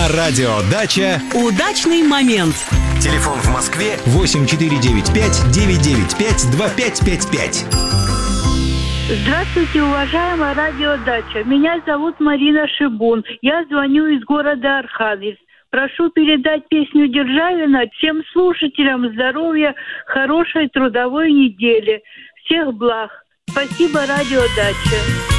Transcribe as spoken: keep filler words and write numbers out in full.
На радио «Дача» удачный момент. Телефон в Москве восемь четыре девять пять девять девять пять два пять пять пять. Здравствуйте, уважаемая радио «Дача». Меня зовут Марина Шибун. Я звоню из города Архангельск. Прошу передать песню Державина всем слушателям здоровья, хорошей трудовой недели. Всех благ. Спасибо, радио «Дача».